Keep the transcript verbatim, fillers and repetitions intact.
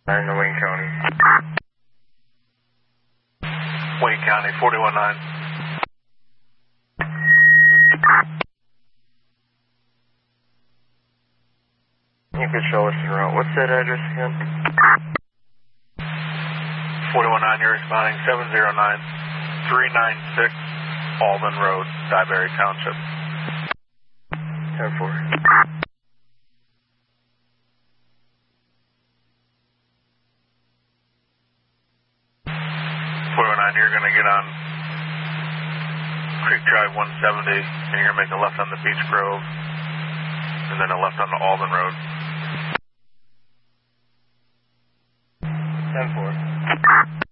nine to Wayne County. Wayne County, forty-one nine. You could show us the route. What's that address again? forty-one nine, you're responding seven zero nine three nine six Alden Road, Dyeberry Township. ten four. forty-one nine, you're going to get on Creek Drive one seventy, and you're going to make a left on the Beach Grove, and then a left on the Alden Road. ten four.